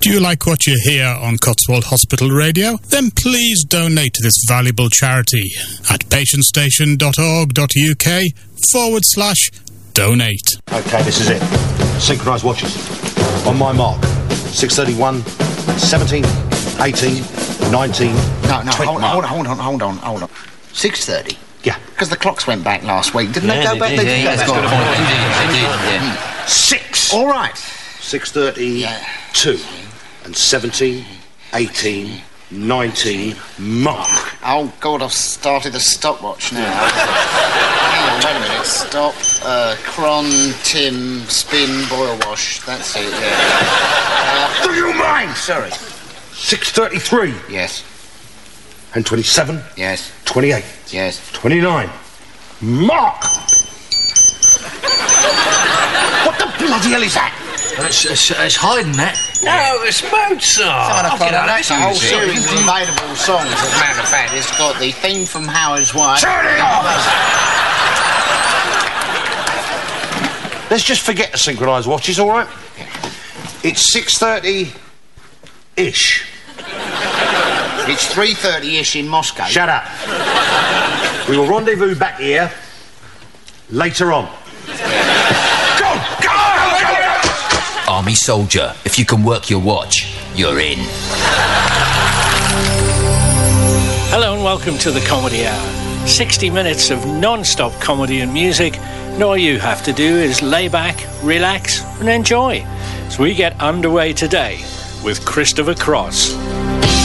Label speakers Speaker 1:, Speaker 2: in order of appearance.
Speaker 1: Do you like what you hear on Cotswold Hospital Radio? Then please donate to this valuable charity at patientstation.org.uk/donate.
Speaker 2: Okay, this is it. Synchronised watches. On my mark. 6:31, 17, 18, 19,
Speaker 3: No,
Speaker 2: 20.
Speaker 3: hold on. 6:30?
Speaker 2: Yeah.
Speaker 3: Because the clocks went back last week. Didn't they go back?
Speaker 4: They did, yeah.
Speaker 3: Yeah.
Speaker 2: 6.
Speaker 3: All right.
Speaker 2: 6:32 and 17, 18, 19, mark.
Speaker 3: Oh, God, I've started the stopwatch now. Hang on, wait a minute. Stop, cron, Tim, spin, boil wash. That's it, yeah.
Speaker 2: Do you mind?
Speaker 3: Sorry.
Speaker 2: 6:33
Speaker 3: Yes.
Speaker 2: and 27,
Speaker 3: Yes.
Speaker 2: 28,
Speaker 3: Yes.
Speaker 2: 29, mark. What the bloody hell is that?
Speaker 4: It's hiding that.
Speaker 5: No, it's Mozart.
Speaker 3: That's a whole series of available songs, as a matter of fact. It's got the theme from Howard's Wife.
Speaker 2: Turn it off! Let's just forget the synchronised watches, all right? It's 6:30-ish.
Speaker 3: It's 3:30-ish in Moscow.
Speaker 2: Shut up. We will rendezvous back here later on. Go!
Speaker 6: Army soldier, if you can work your watch, you're in.
Speaker 5: Hello and welcome to the Comedy Hour. 60 minutes of non-stop comedy and music, and all you have to do is lay back, relax and enjoy. So we get underway today with Christopher Cross.